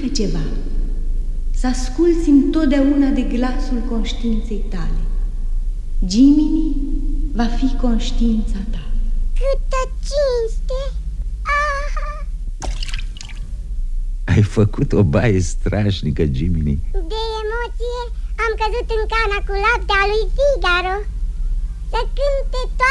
încă ceva. Să asculți întotdeauna de glasul conștiinței tale. Jiminy va fi conștiința ta. Câtă cinste! Aha! Ai făcut o baie strașnică, Jiminy. De emoție am căzut în cana cu lapte a lui Figaro. Să cânte